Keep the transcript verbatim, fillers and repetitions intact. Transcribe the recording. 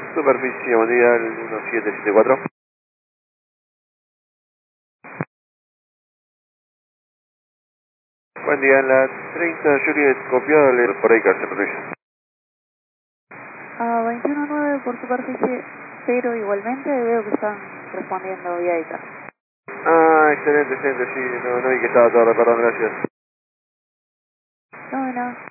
Superficie mundial uno siete siete cuatro. Buen día, en la treinta Juliet, copiado por ahí, cárcel, superficie. A veintiuno nueve por superficie cero igualmente, veo que están respondiendo vía I C A. Ah, excelente, excelente, sí, no, no vi que estaba todo, perdón, gracias. No, de nada.